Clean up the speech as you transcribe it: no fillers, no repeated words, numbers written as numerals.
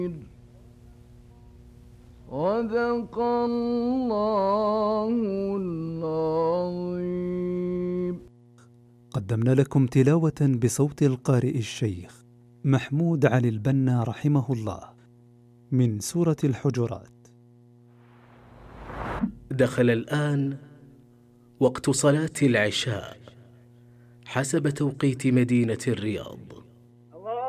صدق الله العظيم. قدمنا لكم تلاوة بصوت القارئ الشيخ محمود علي البنا رحمه الله من سورة الحجرات. دخل الآن وقت صلاة العشاء حسب توقيت مدينة الرياض.